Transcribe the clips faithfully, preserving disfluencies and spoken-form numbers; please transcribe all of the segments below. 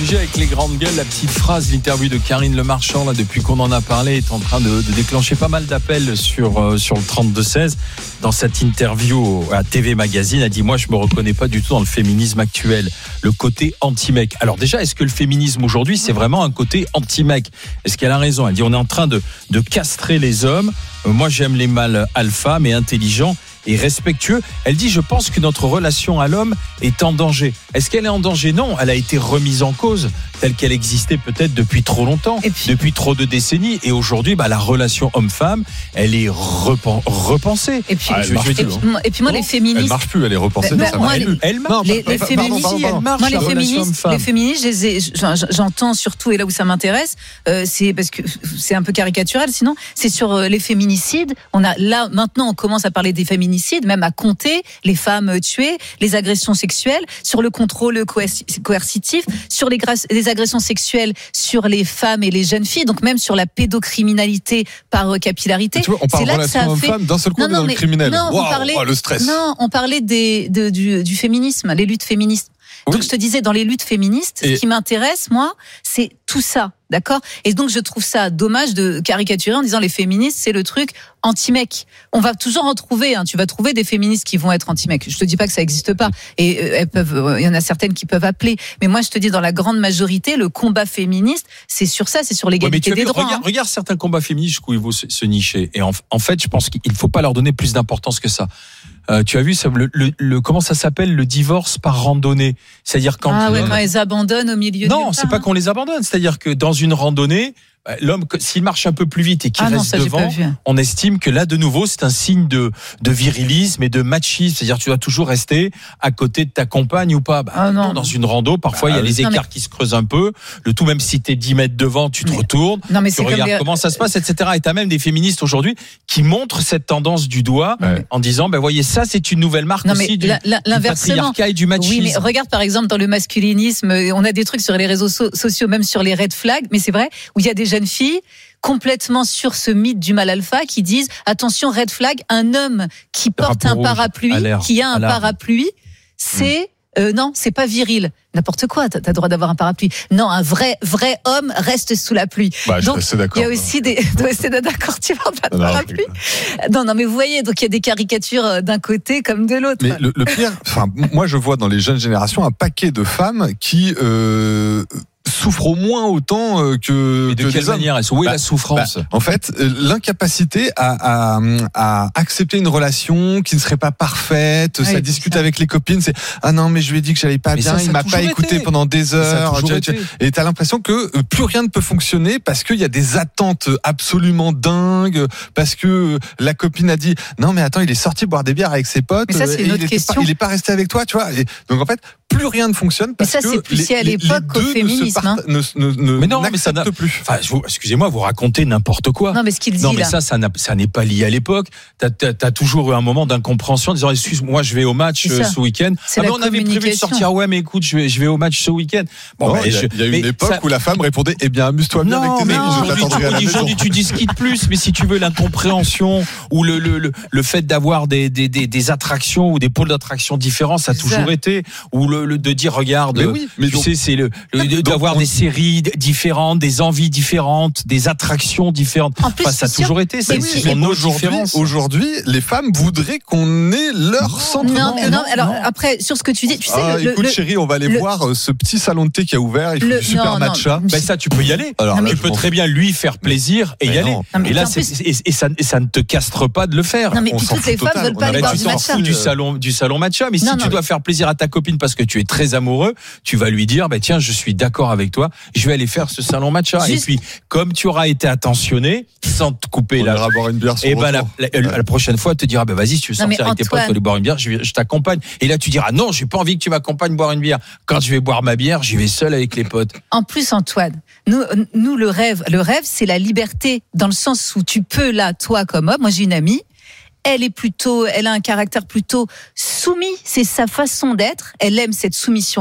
sujet avec les grandes gueules. La petite phrase, l'interview de Karine Le Marchand, là, depuis qu'on en a parlé, est en train de, de déclencher pas mal d'appels sur, euh, sur le trente-deux seize. Dans cette interview à T V Magazine, elle dit « Moi, je me reconnais pas du tout dans le féminisme actuel, le côté anti-mec. » Alors déjà, est-ce que le féminisme aujourd'hui, c'est vraiment un côté anti-mec ? Est-ce qu'elle a raison ? Elle dit « On est en train de, de castrer les hommes. Euh, moi, j'aime les mâles alpha, mais intelligents. » Et respectueux. Elle dit, je pense que notre relation à l'homme est en danger. Est-ce qu'elle est en danger ? Non, elle a été remise en cause, telle qu'elle existait peut-être depuis trop longtemps, puis, depuis trop de décennies. Et aujourd'hui, bah, la relation homme-femme, elle est repen- repensée. Et puis, ah, je, je et, puis, et puis moi, les féministes... Elle marche plus, elle est repensée. Bah, ça moi, marche les, elle marche. Les, les féministes, elle marche. Moi, les féministes, les féministes, je les ai, j'entends surtout, et là où ça m'intéresse, euh, c'est parce que c'est un peu caricatural, sinon, c'est sur les féminicides. On a, là, maintenant, on commence à parler des féminicides, même à compter les femmes tuées, les agressions sexuelles, sur le contrôle coercitif, sur les, gra- les agressions sexuelles sur les femmes et les jeunes filles, donc même sur la pédocriminalité par capillarité. Tu vois, on parle de relation homme-femme, fait... d'un seul coup non, on est non, dans mais, le criminel. Non, wow, on parlait, oh, le stress. Non, on parlait des, de, du, du féminisme, les luttes féministes. Oui. Donc je te disais, dans les luttes féministes, et... ce qui m'intéresse, moi, c'est tout ça. D'accord ? Et donc, je trouve ça dommage de caricaturer en disant les féministes, c'est le truc anti-mec. On va toujours en trouver, hein. Tu vas trouver des féministes qui vont être anti-mec. Je te dis pas que ça existe pas. Et euh, elles peuvent, euh, il y en a certaines qui peuvent appeler. Mais moi, je te dis, dans la grande majorité, le combat féministe, c'est sur ça, c'est sur l'égalité ouais, des vu, droits. Regarde, hein. regarde certains combats féministes jusqu'où ils vont se, se nicher. Et en, en fait, je pense qu'il faut pas leur donner plus d'importance que ça. Euh, tu as vu ça, le, le, le comment ça s'appelle, le divorce par randonnée, c'est-à-dire quand ah ouais, euh, quand ils abandonnent au milieu. Non, du c'est pas hein. qu'on les abandonne, c'est-à-dire que dans une randonnée, l'homme, s'il marche un peu plus vite et qu'il ah reste non, ça, devant, on estime que là, de nouveau, c'est un signe de, de virilisme et de machisme. C'est-à-dire, tu dois toujours rester à côté de ta compagne ou pas. Bah, ah non, non, dans une rando, parfois, il bah, y a les écarts non, mais... qui se creusent un peu. Le tout, même si t'es dix mètres devant, tu te mais... retournes. Non, mais tu regardes les... comment ça se passe, et cetera. Et t'as même des féministes aujourd'hui qui montrent cette tendance du doigt ouais. en disant, ben, voyez, ça, c'est une nouvelle marque non, aussi du, la, la, du patriarcat et du machisme. Oui, mais regarde, par exemple, dans le masculinisme, on a des trucs sur les réseaux so- sociaux, même sur les red flags, mais c'est vrai, où il y a des jeunes filles complètement sur ce mythe du mâle alpha qui disent attention red flag, un homme qui porte un parapluie, qui a un parapluie, c'est euh, non, c'est pas viril. N'importe quoi, t'as, t'as le droit d'avoir un parapluie. Non, un vrai vrai homme reste sous la pluie. Bah, donc je d'accord, il y a aussi non. des c'est d'accord, tu vois pas de non, parapluie. Non non mais vous voyez, donc il y a des caricatures d'un côté comme de l'autre. Mais le, le pire, enfin moi je vois dans les jeunes générations un paquet de femmes qui euh, souffrent au moins autant que et de que quelle manière est-ce où est bah, la souffrance bah, en fait, l'incapacité à, à, à accepter une relation qui ne serait pas parfaite, ouais, ça discute ça. Avec les copines, c'est ah non mais je lui ai dit que j'allais pas mais bien, ça, ça il m'a pas été. écouté pendant des heures, tu, tu, et t'as l'impression que plus rien ne peut fonctionner parce qu'il y a des attentes absolument dingues, parce que la copine a dit non mais attends il est sorti boire des bières avec ses potes, mais ça, c'est et une autre il, question. Pas, il est pas resté avec toi, tu vois, et donc en fait plus rien ne fonctionne parce mais ça, que c'est plus les, à l'époque qu'au féminisme. Part, ne, ne, ne, mais non, mais ça n'a plus. Enfin, vous, excusez-moi, vous racontez n'importe quoi. Non, mais ce qu'il dit non, mais là. ça, ça, n'a, ça n'est pas lié à l'époque. T'as, t'as, t'as toujours eu un moment d'incompréhension en disant, excuse-moi, je vais au match euh, ce week-end. C'est ah, mais on avait prévu de sortir. Ouais, mais écoute, je vais, je vais au match ce week-end. Bon, il y, y a eu une époque ça... où la femme répondait, eh bien, amuse-toi bien non, avec tes mais amis. Aujourd'hui, tu, aujourd'hui, aujourd'hui tu discutes plus, mais si tu veux l'incompréhension ou le, le, le, le fait d'avoir des, des, des, des attractions ou des pôles d'attraction différents, ça a toujours été. Ou le, le de dire, regarde, mais oui, mais tu donc, sais, c'est le, le d'avoir on... des séries différentes, des envies différentes, des attractions différentes. En plus, enfin, ça a toujours été. C'est oui, oui, nos aujourd'hui, aujourd'hui, les femmes voudraient qu'on ait leur centre non, d'intérêt. Non, non, alors après, sur ce que tu dis, tu sais, ah, le, écoute, le, chérie, on va aller le, voir ce petit salon de thé qui a ouvert. Il faut le, du super non, matcha. Non, ben ça, tu peux y aller. Alors, non, là, tu peux très bien lui faire plaisir et mais y aller. non. Et là, c'est, et, et, ça, et ça ne te castre pas de le faire. Non, mais puis toutes les femmes veulent pas aller voir du matcha. Tu t'en fous du salon, du salon matcha. Mais si tu dois faire plaisir à ta copine parce que tu es très amoureux, tu vas lui dire, bah tiens, je suis d'accord avec toi, je vais aller faire ce salon matcha. Juste... Et puis, comme tu auras été attentionné, sans te couper on la, ira boire une bière. Et bah la, la, la, la prochaine fois, te dira, bah vas-y, si tu veux sortir non, avec tes potes, aller boire une bière, je, vais, je t'accompagne. Et là, tu diras, non, j'ai pas envie que tu m'accompagnes boire une bière. Quand je vais boire ma bière, j'y vais seul avec les potes. En plus, Antoine, nous, nous le rêve, le rêve, c'est la liberté, dans le sens où tu peux là, toi comme homme. Moi, j'ai une amie. Elle est plutôt, elle a un caractère plutôt soumis. C'est sa façon d'être. Elle aime cette soumission-là.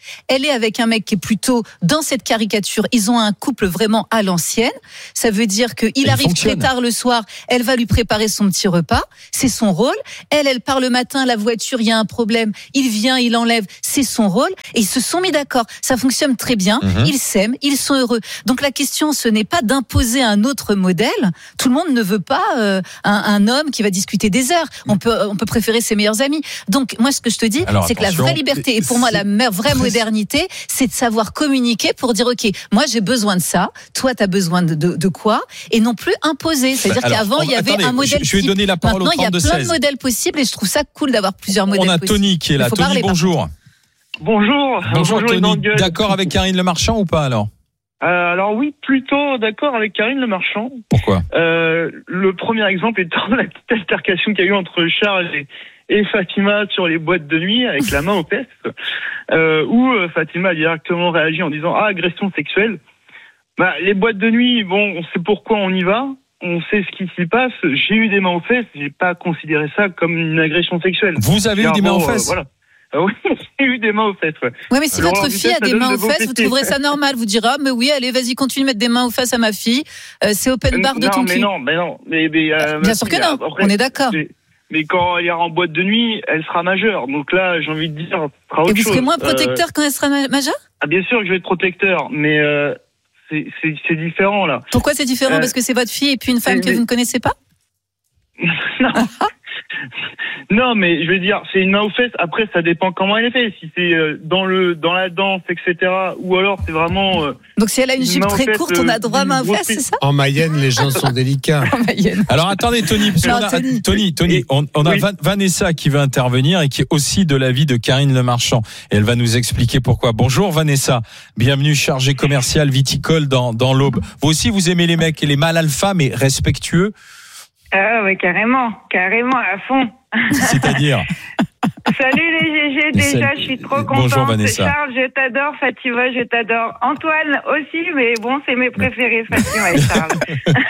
Elle est avec un mec qui est plutôt dans cette caricature. Ils ont un couple vraiment à l'ancienne. Ça veut dire qu'il arrive très tard le soir. Elle va lui préparer son petit repas. C'est son rôle. Elle, elle part le matin, la voiture, il y a un problème. Il vient, il enlève. C'est son rôle. Et ils se sont mis d'accord. Ça fonctionne très bien. Mmh. Ils s'aiment. Ils sont heureux. Donc la question, ce n'est pas d'imposer un autre modèle. Tout le monde ne veut pas euh, un, un homme qui va discuter des heures. On peut, on peut préférer ses meilleurs amis. Donc moi, ce que je te dis, Alors, c'est attention. que la vraie liberté, et pour moi la vraie modernité, c'est de savoir communiquer pour dire ok, moi j'ai besoin de ça. Toi, tu as besoin de, de, de quoi, et non plus imposer. C'est-à-dire bah, qu'avant, il y avait attendez, un modèle. Je vais donner la parole Maintenant, au trente-deux seize. Il y a plein de modèles possibles, et je trouve ça cool d'avoir plusieurs modèles. On a possibles. Tony qui est là. Tony, parler, bonjour. Bonjour. Bonjour, bonjour Tony. D'accord avec Karine Le Marchand ou pas alors? Euh, alors oui, plutôt d'accord avec Karine Le Marchand. Pourquoi? euh, Le premier exemple étant la petite altercation qu'il y a eu entre Charles et, et Fatima sur les boîtes de nuit avec la main aux fesses, euh, où euh, Fatima a directement réagi en disant ah, agression sexuelle. Bah, les boîtes de nuit, bon, on sait pourquoi on y va, on sait ce qui s'y passe. J'ai eu des mains aux fesses, j'ai pas considéré ça comme une agression sexuelle. Vous avez Car eu des mains aux fesses? euh, Voilà. Ah oui, j'ai eu des mains aux fesses, ouais. Ouais, mais si Alors, votre fille a des mains aux fesses, vous trouverez ça normal. Vous direz, ah, mais oui, allez, vas-y, continue de mettre des mains aux fesses à ma fille. Euh, c'est open bar de non, ton mais cul. Non, mais non, mais mais. Euh, Bien sûr que non. Après, on est d'accord. Mais quand elle ira en boîte de nuit, elle sera majeure. Donc là, j'ai envie de dire, ce sera autre chose. Et vous serez moins protecteur euh... quand elle sera majeure? Ah, bien sûr que je vais être protecteur, mais euh, c'est, c'est, c'est différent là. Pourquoi c'est différent? euh... Parce que c'est votre fille et puis une femme mais, que mais... vous ne connaissez pas? Non. Non, mais je veux dire, c'est une main aux fesses. Après, ça dépend comment elle est faite. Si c'est dans le dans la danse, et cetera. Ou alors c'est vraiment. Euh, Donc si elle a une, une jupe très courte, on a droit à main aux fesses, c'est ça? En Mayenne, les gens sont délicats. En Mayenne. Alors attendez, Tony, parce non, qu'on a, Tony, Tony, Tony, on, on a oui. Vanessa qui veut intervenir et qui est aussi de l'avis de Karine Le Marchand. Et elle va nous expliquer pourquoi. Bonjour Vanessa, bienvenue chargée commerciale viticole dans dans l'Aube. Vous aussi, vous aimez les mecs et les mâles alpha, mais respectueux? Ah ouais, carrément, carrément, à fond. C'est-à-dire? Salut les G G, déjà, je suis trop contente. Bonjour Vanessa. Charles, je t'adore. Fatima, je t'adore. Antoine aussi, mais bon, c'est mes préférés, Fatima et Charles.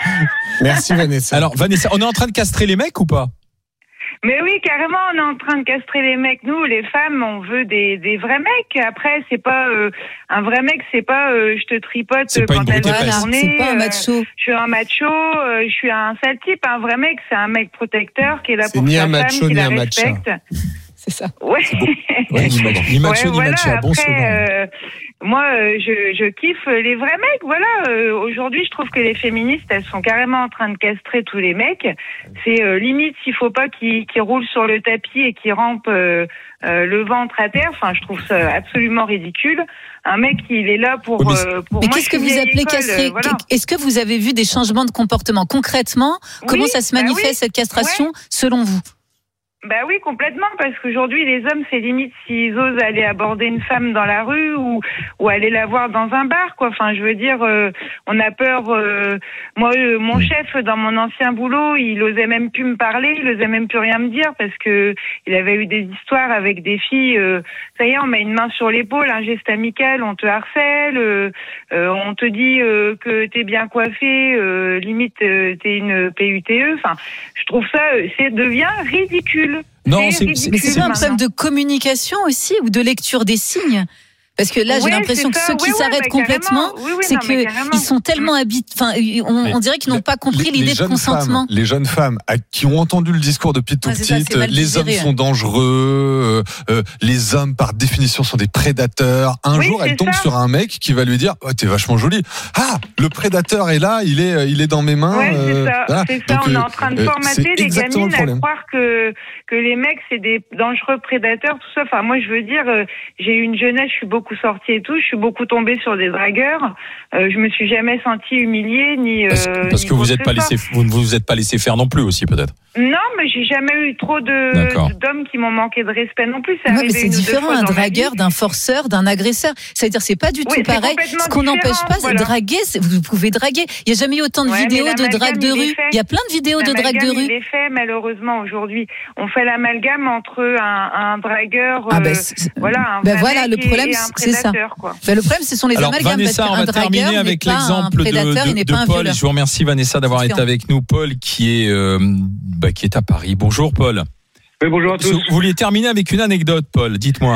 Merci Vanessa. Alors Vanessa, on est en train de castrer les mecs ou pas? Mais oui, carrément, on est en train de castrer les mecs. Nous, les femmes, on veut des, des vrais mecs. Après, c'est pas euh, un vrai mec, c'est pas euh, je te tripote c'est quand elle va tourner. C'est pas un macho. Euh, je suis un macho, euh, je suis un sale type. Un vrai mec, c'est un mec protecteur qui est là c'est pour ni sa un macho, femme, qui ni la un respecte. Macha. C'est ça. Ouais. C'est ouais, ni, ni macho, ouais, ni voilà, macha. Bon après, euh, moi, euh, je, je kiffe les vrais mecs. Voilà. Euh, aujourd'hui, je trouve que les féministes, elles sont carrément en train de castrer tous les mecs. C'est euh, limite s'il faut pas qu'ils, qu'ils roulent sur le tapis et qu'ils rampent euh, euh, le ventre à terre. Enfin, je trouve ça absolument ridicule. Un mec, il est là pour. Oui, euh, pour mais moi, qu'est-ce que vous appelez castrer? euh, voilà. Est-ce que vous avez vu des changements de comportement concrètement? Comment oui, ça se manifeste, bah oui, cette castration, ouais. selon vous? Bah oui, complètement, parce qu'aujourd'hui, les hommes, c'est limite s'ils osent aller aborder une femme dans la rue ou, ou aller la voir dans un bar, quoi. Enfin, je veux dire, euh, on a peur. Euh, moi, euh, mon chef, dans mon ancien boulot, il osait même plus me parler, il osait même plus rien me dire, parce que il avait eu des histoires avec des filles. Euh, ça y est, on met une main sur l'épaule, un geste amical, on te harcèle, euh, euh, on te dit euh, que t'es bien coiffé, euh, limite euh, t'es une P U T E. Enfin, je trouve ça, ça devient ridicule. Non, c'est, c'est, mais c'est pas un problème de communication aussi ou de lecture des signes? Parce que là, ouais, j'ai l'impression que ceux qui ouais, s'arrêtent ouais, complètement, oui, oui, c'est que ils sont tellement habités. Enfin, on, on dirait qu'ils n'ont pas compris les, l'idée les de consentement. Femmes, les jeunes femmes à, qui ont entendu le discours depuis tout ouais, petit, ça, les hommes sont dangereux, euh, euh, les hommes par définition sont des prédateurs. Un oui, jour, elle tombe ça. sur un mec qui va lui dire oh, t'es vachement jolie. Ah, le prédateur est là, il est, il est dans mes mains. Ouais, c'est euh, ça. Voilà. C'est ça. Donc, on euh, est en train de formater les gamines le à croire que que les mecs c'est des dangereux prédateurs, tout ça. Enfin, moi, je veux dire, euh, j'ai eu une jeunesse, je suis beaucoup sortie et tout, je suis beaucoup tombée sur des dragueurs. Euh, je me suis jamais sentie humiliée ni. Parce, euh, parce ni que vous êtes pas laissé, vous ne vous êtes pas laissé faire non plus aussi peut-être. Non, mais j'ai jamais eu trop de D'accord. d'hommes qui m'ont manqué de respect non plus. Ça ouais, mais c'est différent, un dragueur, d'un forceur, d'un agresseur. C'est-à-dire, c'est pas du tout oui, pareil. Ce qu'on n'empêche pas, voilà. c'est de draguer. Vous pouvez draguer. Il y a jamais eu autant de ouais, vidéos de drague de rue. Il y a plein de vidéos de drague de rue. Il est fait malheureusement aujourd'hui. On fait l'amalgame entre un, un dragueur, ah ben, euh, voilà, un ben voilà, le problème, et un c'est ça. Quoi. Ben, le problème, ce sont les Alors, amalgames. Vanessa, parce on va terminer avec l'exemple de, de, de Paul. Je vous remercie Vanessa d'avoir été avec nous. Paul, qui est euh, bah, qui est à Paris. Bonjour Paul. Oui, bonjour à tous. Vous vouliez terminer avec une anecdote, Paul, dites-moi.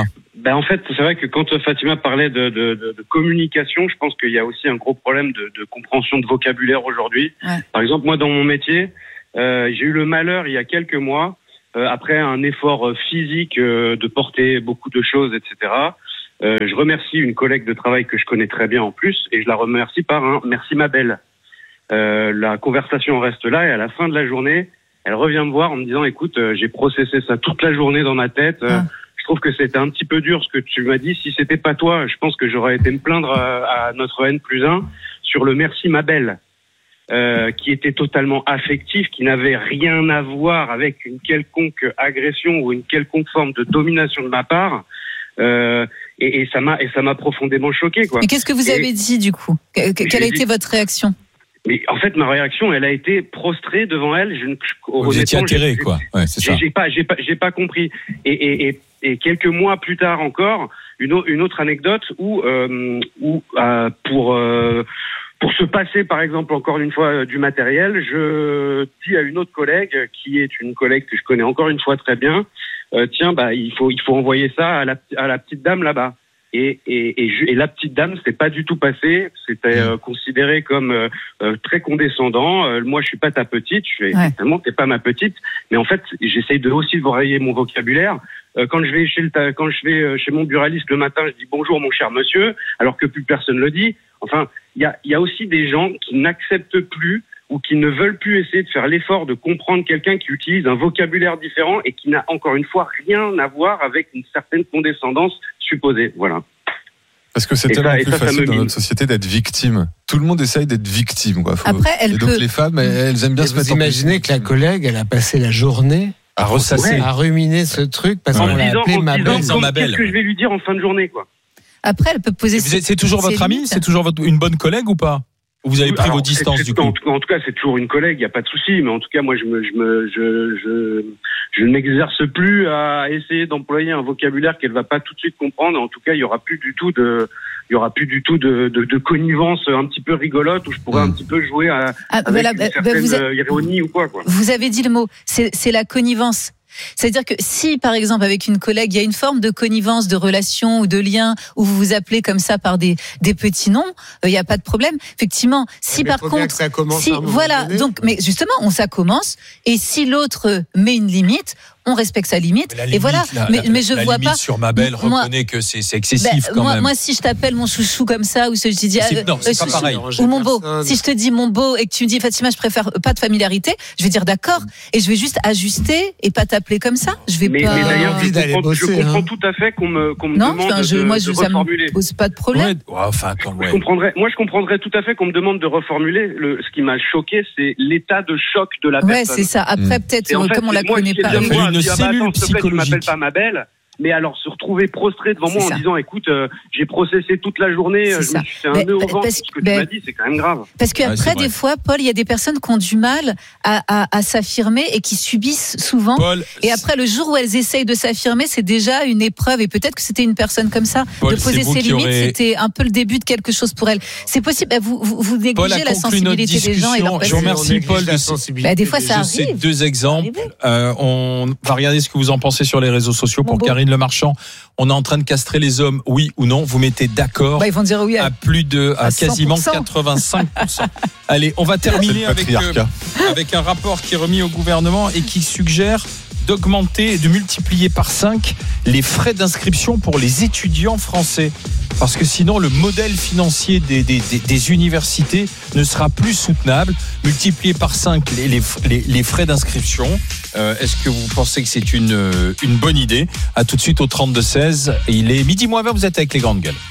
Ben en fait, c'est vrai que quand Fatima parlait de, de, de, de communication, je pense qu'il y a aussi un gros problème de, de compréhension de vocabulaire aujourd'hui. Ouais. Par exemple, moi, dans mon métier, euh, j'ai eu le malheur, il y a quelques mois, euh, après un effort physique euh, de porter beaucoup de choses, et cetera, euh, je remercie une collègue de travail que je connais très bien en plus, et je la remercie par un « merci ma belle ». Euh, la conversation reste là, et à la fin de la journée, elle revient me voir en me disant « écoute, euh, j'ai processé ça toute la journée dans ma tête, euh, ah. je trouve que c'était un petit peu dur ce que tu m'as dit. Si c'était pas toi, je pense que j'aurais été me plaindre à, à notre N plus un sur le merci ma belle, euh, qui était totalement affectif, qui n'avait rien à voir avec une quelconque agression ou une quelconque forme de domination de ma part. Euh, et, et ça m'a et ça m'a profondément choqué, quoi. Mais qu'est-ce que vous et, avez dit du coup ? Quelle a été votre réaction ? Mais en fait, ma réaction, elle a été prostrée devant elle. Je, vous étiez atterré, quoi. Ouais, c'est j'ai, ça. J'ai pas, j'ai pas, j'ai pas compris. Et, et, et, et quelques mois plus tard encore, une, une autre anecdote où, euh, où euh, pour euh, pour se passer, par exemple, encore une fois du matériel, je dis à une autre collègue, qui est une collègue que je connais encore une fois très bien, euh, tiens, bah il faut il faut envoyer ça à la à la petite dame là-bas. Et, et, et, je, et la petite dame, c'était pas du tout passé. C'était euh, considéré comme euh, euh, très condescendant. Euh, moi, je suis pas ta petite. Je fais, ouais. Évidemment, t'es pas ma petite. Mais en fait, j'essaye de aussi varier mon vocabulaire. Euh, quand je vais chez le, quand je vais chez mon buraliste le matin, je dis bonjour, mon cher monsieur, alors que plus personne le dit. Enfin, il y a, il y a aussi des gens qui n'acceptent plus ou qui ne veulent plus essayer de faire l'effort de comprendre quelqu'un qui utilise un vocabulaire différent et qui n'a encore une fois rien à voir avec une certaine condescendance supposée. Voilà. Parce que c'est et tellement ça, plus ça, facile ça dans notre société d'être victime. Tout le monde essaye d'être victime, quoi. Faut... Après, elle et donc peut... les femmes, elles aiment bien et se vous mettre en place. Imaginez que la collègue, elle a passé la journée à ressasser, ouais. à ruminer ce truc parce qu'on l'a appelé ma belle. Qu'est-ce que je vais lui dire en fin de journée, quoi. Après, elle peut poser. Vous êtes, c'est toujours votre amie, c'est toujours votre, une bonne collègue ou pas? Ou vous avez pris Alors, vos distances c'est, du coup en, en tout cas, c'est toujours une collègue, il n'y a pas de souci. Mais en tout cas, moi, je me, je me, je, je, je ne m'exerce plus à essayer d'employer un vocabulaire qu'elle va pas tout de suite comprendre. En tout cas, il y aura plus du tout de, il y aura plus du tout de, de, de connivence un petit peu rigolote où je pourrais mmh. un petit peu jouer à, ah, avec voilà, une bah, certaine vous a... ironie ou quoi, quoi. Vous avez dit le mot, c'est, c'est la connivence. C'est-à-dire que si, par exemple, avec une collègue, il y a une forme de connivence, de relation ou de lien où vous vous appelez comme ça par des des petits noms, il euh, n'y a pas de problème. Effectivement, si mais par contre, ça commence si voilà, donné. donc, mais justement, on ça commence. Et si l'autre met une limite, on respecte sa limite. limite et voilà. La, mais la, mais je la vois limite pas. Sur ma belle, moi, reconnaît que c'est, c'est excessif ben, quand moi, même. Moi, si je t'appelle mon chouchou comme ça, ou si je te dis c'est, non, c'est euh, pas pareil. Ou mon beau. Si je te dis mon beau et que tu me dis Fatima, je préfère pas de familiarité, je vais dire d'accord et je vais juste ajuster et pas t'appeler comme ça. Je vais mais, pas. Mais d'ailleurs, je comprends, bosser, je comprends hein. tout à fait qu'on me, qu'on me non, demande je, de, moi, de je, reformuler. Ça me pose pas de problème. Ouais, enfin, quand même. Je comprendrais, moi, je comprendrais tout à fait qu'on me demande de reformuler. Le, ce qui m'a choqué, c'est l'état de choc de la ouais, personne. Ouais, c'est ça. Après, peut-être, en fait, comme on la moi, connaît pas. Il y a une cellule psychologique. Tu m'appelles pas ma belle. Mais alors se retrouver prostré devant c'est moi ça. En disant écoute euh, j'ai processé toute la journée, c'est je ça. me suis fait un mais, nœud au ventre, ce que ben, tu m'as dit c'est quand même grave. Parce qu'après ouais, des fois Paul, il y a des personnes qui ont du mal à, à, à s'affirmer et qui subissent souvent Paul, et après le jour où elles essayent de s'affirmer c'est déjà une épreuve et peut-être que c'était une personne comme ça Paul, de poser ses limites aurait... c'était un peu le début de quelque chose pour elle. C'est possible, vous, vous, vous négligez la sensibilité des gens et leur je vous remercie Paul de la sensibilité. Bah, des fois ça arrive. Ces deux exemples, euh, on va regarder ce que vous en pensez sur les réseaux sociaux pour Karine Le Marchand. On est en train de castrer les hommes, oui ou non? Vous mettez d'accord bah, ils vont dire oui à, à plus de, à, à quasiment quatre-vingt-cinq pour cent. Allez, on va terminer avec, euh, avec un rapport qui est remis au gouvernement et qui suggère d'augmenter, de multiplier par cinq les frais d'inscription pour les étudiants français. Parce que sinon, le modèle financier des, des, des, des universités ne sera plus soutenable. Multiplier par cinq les, les, les frais d'inscription. Euh, est-ce que vous pensez que c'est une, une bonne idée? À tout de suite au trente-deux seize. Et il est midi moins vingt, vous êtes avec les grandes gueules.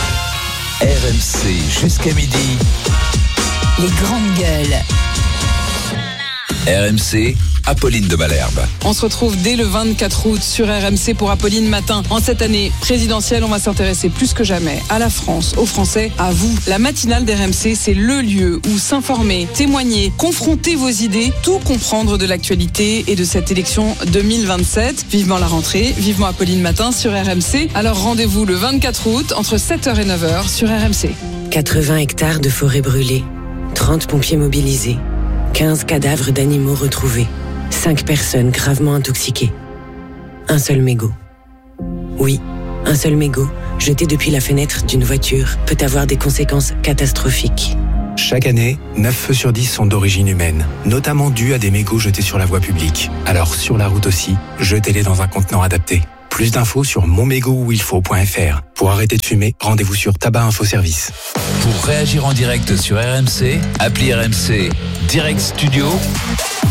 R M C jusqu'à midi. Les grandes gueules. R M C, Apolline de Malherbe. On se retrouve dès le vingt-quatre août sur R M C pour Apolline Matin. En cette année présidentielle, on va s'intéresser plus que jamais à la France, aux Français, à vous. La matinale d'R M C, c'est le lieu où s'informer, témoigner, confronter vos idées, tout comprendre de l'actualité et de cette élection deux mille vingt-sept. Vivement la rentrée, vivement Apolline Matin sur R M C. Alors rendez-vous le vingt-quatre août entre sept heures et neuf heures sur R M C. quatre-vingts hectares de forêt brûlée, trente pompiers mobilisés, quinze cadavres d'animaux retrouvés, cinq personnes gravement intoxiquées. Un seul mégot. Oui, Un seul mégot, jeté depuis la fenêtre d'une voiture, peut avoir des conséquences catastrophiques. Chaque année, neuf feux sur dix sont d'origine humaine, notamment dus à des mégots jetés sur la voie publique. Alors sur la route aussi, jetez-les dans un contenant adapté. Plus d'infos sur mon mégot où il faut point f r. Pour arrêter de fumer, rendez-vous sur Tabac Info Service. Pour réagir en direct sur R M C, appelez R M C Direct Studio